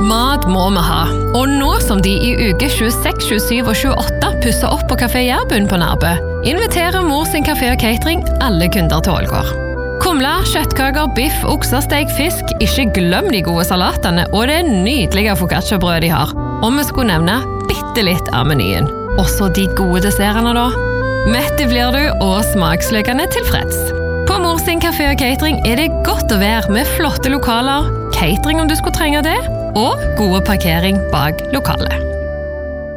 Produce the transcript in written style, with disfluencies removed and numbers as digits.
Mat må vi ha, og nå som de i uke 26, 27 og 28 pusser opp på Kafé Jærbunn på Nærbø, inviterer Mor sin kafé og catering alle kunder til Ålgård. Kumla, kjøttkaker, biff, oksesteg, fisk, ikke glem de gode salatene og det nydelige focaccia-brød de har. Og vi skulle nevne bittelitt av menyen. Også de gode dessertene da. Mette blir du og smaksløkende tilfreds. På Mor sin kafé og catering det godt å være med flotte lokaler, catering om du skulle trenge det, og gode parkering bak lokalet.